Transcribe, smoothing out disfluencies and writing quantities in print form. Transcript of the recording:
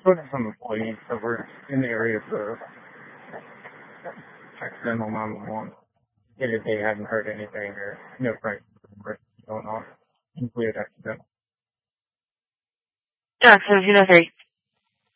spoken to some employees that were in the area for accidental 911. They hadn't heard anything or no price going on. Included accident. Yeah, 1703.